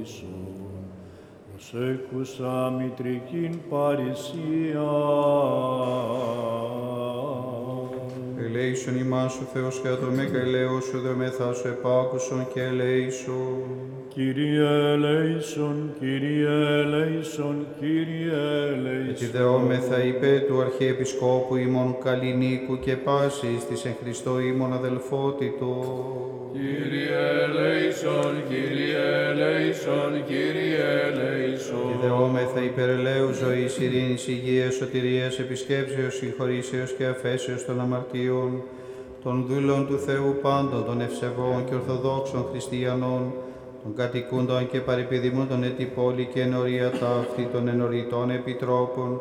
ελέησον. Προσέχουσα μητρικήν παρησία. Ελέησον ημάς ο Θεός και το μέγα ελέος σου δεομεθά σου επάκουσον και ελέησον. Κύριε ελέησον, Κύριε ελέησον, Κύριε Έτσι ελέησον. δεόμεθα υπέ του Αρχιεπισκόπου ημών Καλλινίκου και πάσης της εν Χριστώ ημών αδελφότητο. Κύριε ελέησον, Κύριε ελέησον, Κύριε ελέησον. Και δεόμεθα υπερελαίου ζωής, ειρήνης, υγείας, σωτηρίας, επισκέψεως, συγχωρήσεως και αφέσεως των αμαρτιών, των δούλων του Θεού πάντων, των ευσεβών και ορθοδόξων χριστιανών, των κατοικούντων και παρεπιδημούντων ετή πόλη και ενορία ταύτη, των ενοριτών επιτρόπων,